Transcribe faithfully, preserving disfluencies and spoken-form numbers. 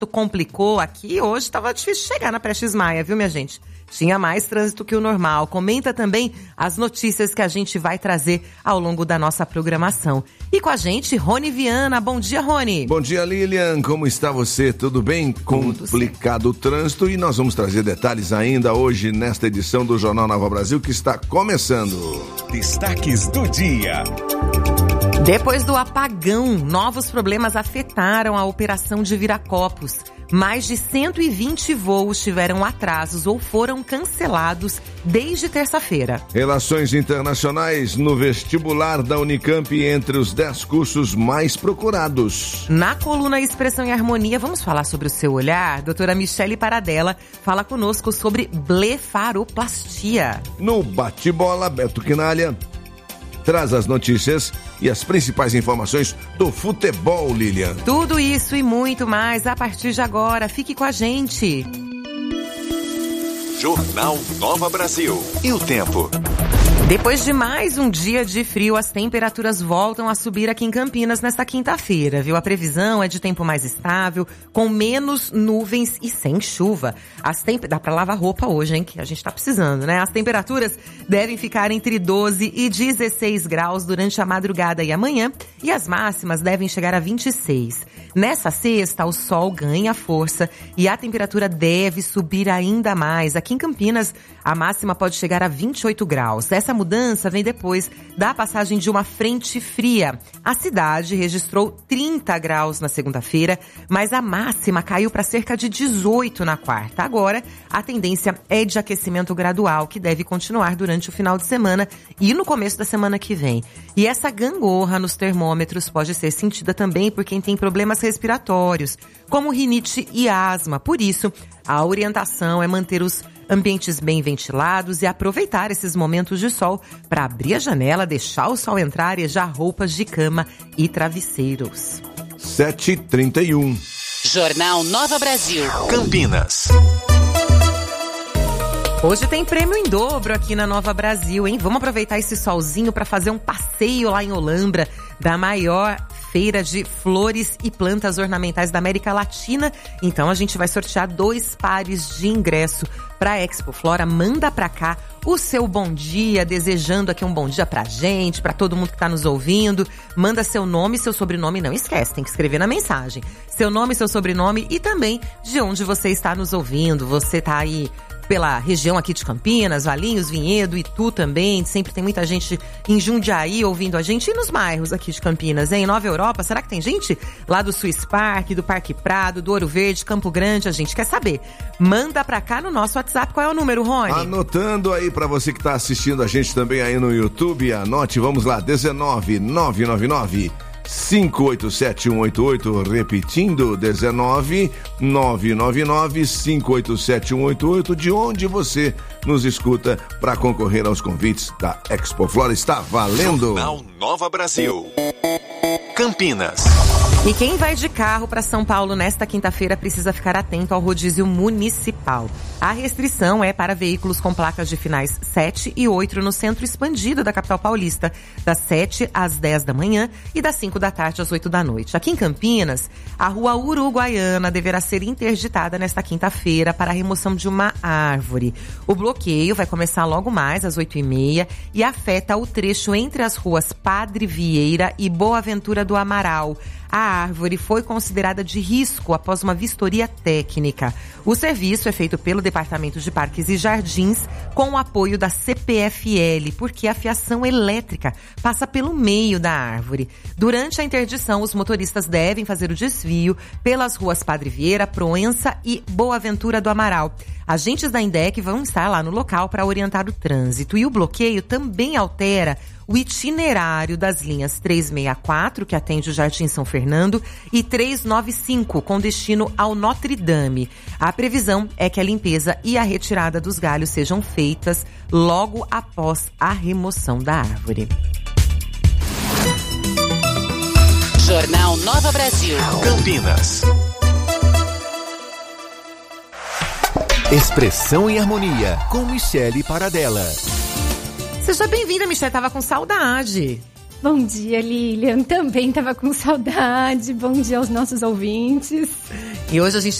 complicou aqui, hoje estava difícil chegar na Prestes Maia, viu, minha gente? Tinha mais trânsito que o normal. Comenta também as notícias que a gente vai trazer ao longo da nossa programação. E com a gente, Rony Viana. Bom dia, Rony. Bom dia, Lilian. Como está você? Tudo bem? Tudo Complicado o trânsito e nós vamos trazer detalhes ainda hoje nesta edição do Jornal Nova Brasil que está começando. Destaques do dia. Depois do apagão, novos problemas afetaram a operação de Viracopos. Mais de cento e vinte voos tiveram atrasos ou foram cancelados desde terça-feira. Relações internacionais no vestibular da Unicamp entre os dez cursos mais procurados. Na coluna Expressão e Harmonia, vamos falar sobre o seu olhar? Doutora Michele Paradella fala conosco sobre blefaroplastia. No bate-bola, Beto Quinalha traz as notícias e as principais informações do futebol, Lilian. Tudo isso e muito mais a partir de agora. Fique com a gente. Jornal Nova Brasil. E o tempo? Depois de mais um dia de frio, as temperaturas voltam a subir aqui em Campinas nesta quinta-feira, viu? A previsão é de tempo mais estável, com menos nuvens e sem chuva. As temp... Dá pra lavar roupa hoje, hein? Que a gente tá precisando, né? As temperaturas devem ficar entre doze e dezesseis graus durante a madrugada e amanhã, e as máximas devem chegar a vinte e seis. Nessa sexta, o sol ganha força e a temperatura deve subir ainda mais. Aqui em Campinas, a máxima pode chegar a vinte e oito graus. Essa mudança vem depois da passagem de uma frente fria. A cidade registrou trinta graus na segunda-feira, mas a máxima caiu para cerca de dezoito na quarta. Agora, a tendência é de aquecimento gradual, que deve continuar durante o final de semana e no começo da semana que vem. E essa gangorra nos termômetros pode ser sentida também por quem tem problemas respiratórios, como rinite e asma. Por isso, a orientação é manter os ambientes bem ventilados e aproveitar esses momentos de sol para abrir a janela, deixar o sol entrar e já roupas de cama e travesseiros. sete e trinta e um. Jornal Nova Brasil. Campinas. Hoje tem prêmio em dobro aqui na Nova Brasil, hein? Vamos aproveitar esse solzinho para fazer um passeio lá em Olambra, da maior feira de flores e plantas ornamentais da América Latina. Então a gente vai sortear dois pares de ingresso para a Expo Flora. Manda para cá o seu bom dia, desejando aqui um bom dia pra gente, para todo mundo que tá nos ouvindo. Manda seu nome e seu sobrenome, não esquece, tem que escrever na mensagem. Seu nome, seu sobrenome e também de onde você está nos ouvindo. Você tá aí pela região aqui de Campinas, Valinhos, Vinhedo, Itu também. Sempre tem muita gente em Jundiaí ouvindo a gente. E nos bairros aqui de Campinas, hein? Em Nova Europa, será que tem gente lá do Swiss Park, do Parque Prado, do Ouro Verde, Campo Grande? A gente quer saber. Manda pra cá no nosso WhatsApp. Qual é o número, Rony? Anotando aí pra você que tá assistindo a gente também aí no YouTube, anote, vamos lá, dezenove nove nove nove cinco oito sete um oito oito, repetindo, dezenove nove nove nove cinco oito sete um oito oito, de onde você nos escuta para concorrer aos convites da Expo Flora. Está valendo! Jornal Nova Brasil. Campinas. E quem vai de carro para São Paulo nesta quinta-feira precisa ficar atento ao rodízio municipal. A restrição é para veículos com placas de finais sete e oito no centro expandido da capital paulista, das sete às dez da manhã e das cinco da tarde às oito da noite. Aqui em Campinas, a rua Uruguaiana deverá ser interditada nesta quinta-feira para a remoção de uma árvore. O bloqueio vai começar logo mais às oito e meia e afeta o trecho entre as ruas Padre Vieira e Boa Ventura do Amaral. A árvore foi considerada de risco após uma vistoria técnica. O serviço é feito pelo Departamento de Parques e Jardins com o apoio da C P F L, porque a fiação elétrica passa pelo meio da árvore. Durante a interdição, os motoristas devem fazer o desvio pelas ruas Padre Vieira, Proença e Boa Ventura do Amaral. Agentes da INDEC vão estar lá no local para orientar o trânsito. E o bloqueio também altera o itinerário das linhas trezentos e sessenta e quatro, que atende o Jardim São Fernando, e trezentos e noventa e cinco, com destino ao Notre Dame. A previsão é que a limpeza e a retirada dos galhos sejam feitas logo após a remoção da árvore. Jornal Nova Brasil. Campinas. Expressão e Harmonia, com Michele Paradella. Seja bem-vinda, Michele. Tava com saudade. Bom dia, Lilian. Também tava com saudade. Bom dia aos nossos ouvintes. E hoje a gente